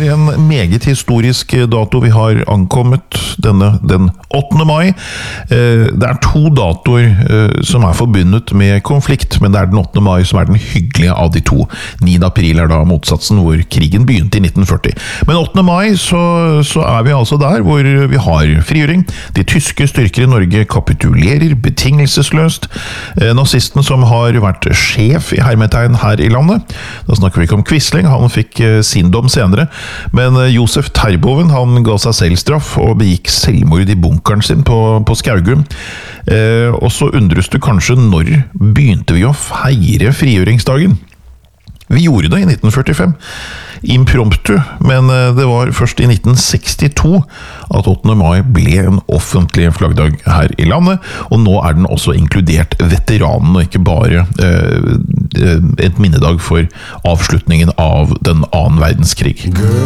en meget historisk dato. Vi har ankommet den 8. mai. Det to datoer som forbundet med konflikt, men det den 8. mai som den hyggelige av de to. 9. april da motsatsen, hvor krigen begynte i 1940. Men 8. mai så vi altså der hvor vi har frigjøring. De tyske styrker i Norge kapitulerer betingelsesløst. Nazisten som har vært sjef i hermetegn her i landet. Da snakker vi ikke om Quisling, han fikk sin dom senere. Men Josef Terboven, han ga seg selv straff og begikk selvmord i bunkeren sin på Skaugum. Og så undres du kanskje når begynte vi å feire frigjøringsdagen? Vi gjorde det i 1945, impromptu, men det var først i 1962 at 8. mai ble en offentlig flaggdag her i landet, og nå den også inkludert veteranen, og ikke bare et minnedag for avslutningen av den 2. verdenskrig.